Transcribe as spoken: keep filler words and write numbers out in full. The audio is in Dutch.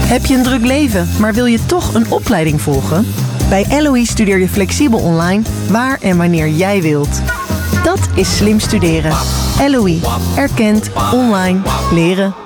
Heb je een druk leven, maar wil je toch een opleiding volgen? Bij L O E studeer je flexibel online, waar en wanneer jij wilt. Dat is slim studeren. L O E. Erkend online leren.